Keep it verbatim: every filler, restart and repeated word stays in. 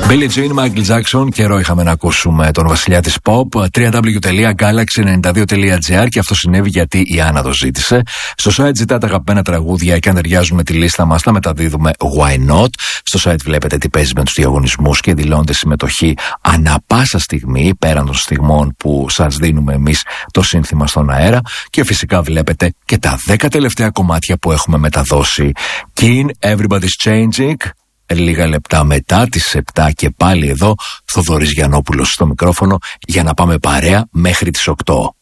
Billie Jean, Michael Jackson. Καιρό είχαμε να ακούσουμε τον βασιλιά της pop. double-u double-u double-u τελεία galaxy ενενήντα δύο τελεία gr. Και αυτό συνέβη γιατί η Άννα το ζήτησε. Στο site ζητάτε αγαπημένα τραγούδια και αν ταιριάζουν με τη λίστα μας τα μεταδίδουμε why not. Στο site βλέπετε τι παίζει με τους διαγωνισμούς και δηλώνετε συμμετοχή ανα πάσα στιγμή, πέραν των στιγμών που σας δίνουμε εμείς το σύνθημα στον αέρα. Και φυσικά βλέπετε και τα δέκα τελευταία κομμάτια που έχουμε μεταδώσει. Keen, Everybody's Changing. Λίγα λεπτά μετά τις επτά και πάλι εδώ Θοδωρής Γιαννόπουλος στο μικρόφωνο για να πάμε παρέα μέχρι τις οκτώ.